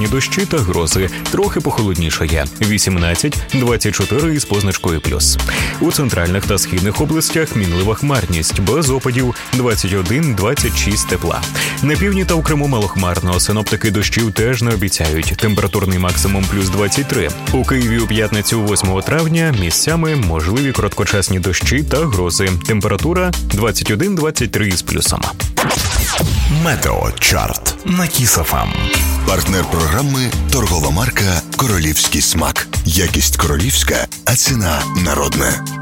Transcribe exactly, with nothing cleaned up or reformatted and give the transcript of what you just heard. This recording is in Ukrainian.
короткочасні дощі та грози. Трохи похолоднішає – вісімнадцять - двадцять чотири із позначкою плюс. У центральних та східних областях мінлива хмарність, без опадів – двадцять один - двадцять шість тепла. На півдні та у Криму малохмарно, синоптики дощів теж не обіцяють. Температурний максимум плюс двадцять три. У Києві у п'ятницю восьмого травня місцями можливі короткочасні дощі та грози. Температура двадцять один - двадцять три із плюсом. Метеочарт на Кіс еф ем. Партнер програми – торгова марка «Королівський смак». Якість королівська, а ціна народна.